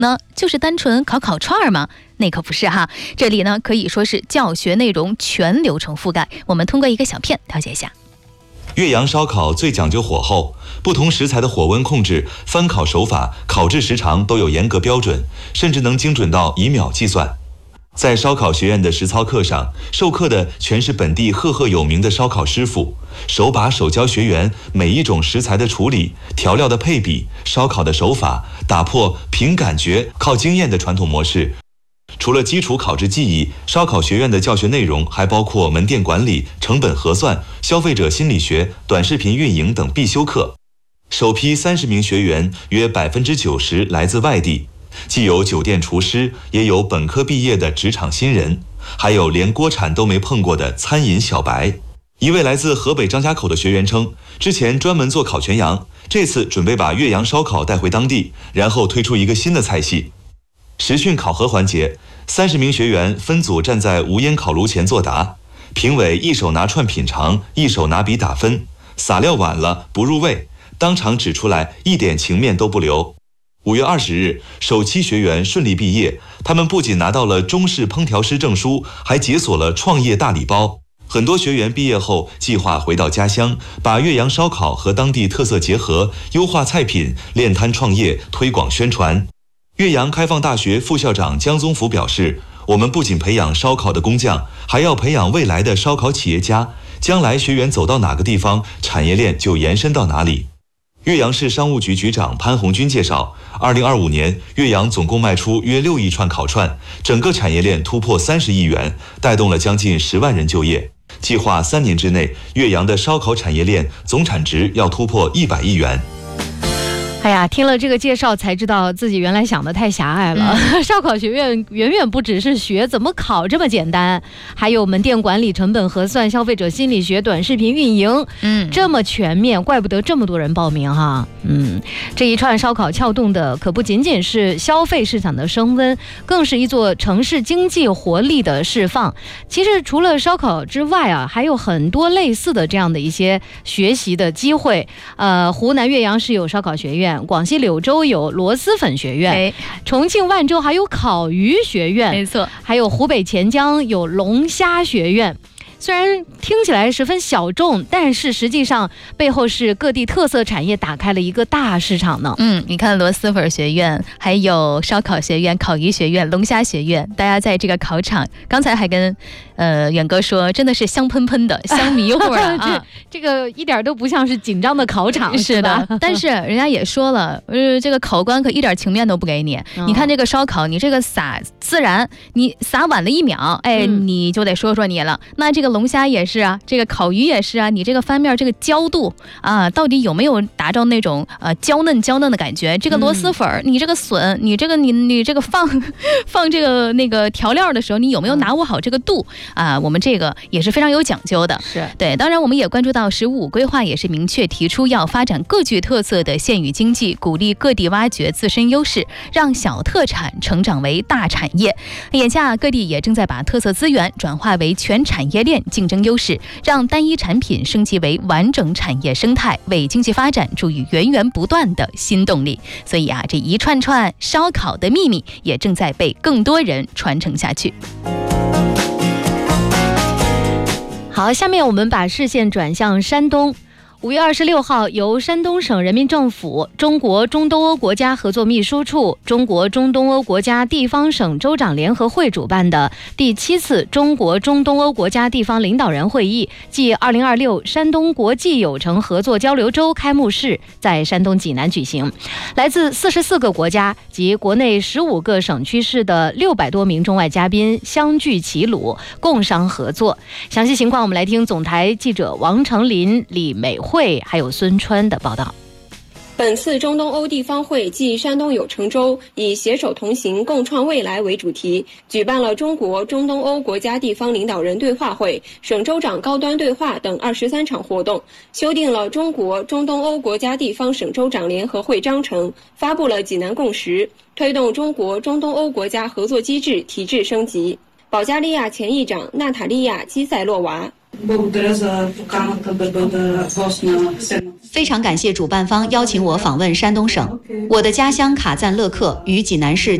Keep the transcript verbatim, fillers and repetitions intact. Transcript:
呢？就是单纯烤烤串吗？那可不是哈，这里呢可以说是教学内容全流程覆盖。我们通过一个小片了解一下。 岳阳烧烤最讲究火候，不同食材的火温控制、翻烤手法、烤制时长都有严格标准，甚至能精准到以秒计算。在烧烤学院的实操课上，授课的全是本地赫赫有名的烧烤师傅，手把手教学员每一种食材的处理、调料的配比、烧烤的手法，打破凭感觉、靠经验的传统模式。除了基础烤制技艺，烧烤学院的教学内容还包括门店管理、成本核算、消费者心理学、短视频运营等必修课。首批三十名学员约百分之九十来自外地，既有酒店厨师，也有本科毕业的职场新人，还有连锅铲都没碰过的餐饮小白。一位来自河北张家口的学员称，之前专门做烤全羊，这次准备把岳阳烧烤带回当地，然后推出一个新的菜系。实训考核环节，三十名学员分组站在无烟烤炉前作答，评委一手拿串品尝，一手拿笔打分，撒料晚了不入味，当场指出来，一点情面都不留。五月二十日，首期学员顺利毕业，他们不仅拿到了中式烹调师证书，还解锁了创业大礼包。很多学员毕业后计划回到家乡，把岳阳烧烤和当地特色结合，优化菜品，练摊创业，推广宣传。岳阳开放大学副校长江宗福表示，我们不仅培养烧烤的工匠，还要培养未来的烧烤企业家，将来学员走到哪个地方，产业链就延伸到哪里。岳阳市商务局局长潘红军介绍，二零二五年岳阳总共卖出约六亿串烤串，整个产业链突破三十亿元，带动了将近十万人就业。计划三年之内，岳阳的烧烤产业链总产值要突破一百亿元。 哎呀，听了这个介绍才知道自己原来想的太狭隘了。嗯、烧烤学院远远不只是学怎么烤这么简单，还有门店管理、成本核算、消费者心理学、短视频运营，嗯，这么全面，怪不得这么多人报名哈。嗯，这一串烧烤撬动的可不仅仅是消费市场的升温，更是一座城市经济活力的释放。其实除了烧烤之外啊，还有很多类似的这样的一些学习的机会。呃，湖南岳阳市有烧烤学院。广西柳州有螺蛳粉学院，重庆万州还有烤鱼学院， 没错， 还有湖北潜江有龙虾学院。虽然听起来十分小众，但是实际上背后是各地特色产业打开了一个大市场呢。 嗯，你看螺蛳粉学院，还有烧烤学院、烤鱼学院、龙虾学院，大家在这个烤场，刚才还跟呃远哥说，真的是香喷喷的，香迷糊的啊。 这个一点都不像是紧张的考场， 是的。但是人家也说了，呃，这个考官可一点情面都不给你。哦、你看这个烧烤，你这个撒孜然，你撒晚了一秒，哎，嗯、你就得说说你了。那这个龙虾也是啊，这个烤鱼也是啊，你这个翻面这个焦度啊，到底有没有达到那种呃娇嫩娇嫩的感觉？这个螺蛳粉、嗯，你这个笋，你这个你你这个放放这个那个调料的时候，你有没有拿握好这个度啊？我们这个也是非常有讲究的。 是对，当然我们也关注到“十五”规划也是明确提出要发展各具特色的县域经济，鼓励各地挖掘自身优势，让小特产成长为大产业。眼下各地也正在把特色资源转化为全产业链竞争优势，让单一产品升级为完整产业生态，为经济发展注入源源不断的新动力。所以啊，这一串串烧烤的秘密也正在被更多人传承下去。 好，下面我们把视线转向山东。五月二十六号，由山东省人民政府、中国中东欧国家合作秘书处、中国中东欧国家地方省州长联合会主办的第七次中国中东欧国家地方领导人会议暨二零二六山东国际友城合作交流周开幕式在山东济南举行。来自四十四个国家及国内十五个省区市的六百多名中外嘉宾相聚齐鲁，共商合作。详细情况，我们来听总台记者王成林、李美会还有孙川的报道。 本次中东欧地方会暨山东友城周以携手同行共创未来为主题，举办了中国中东欧国家地方领导人对话会、省州长高端对话等二十三场活动，修订了中国中东欧国家地方省州长联合会章程，发布了济南共识，推动中国中东欧国家合作机制提质升级。保加利亚前议长娜塔莉亚·基塞洛娃、 非常感谢主办方邀请我访问山东省。我的家乡卡赞勒克与济南市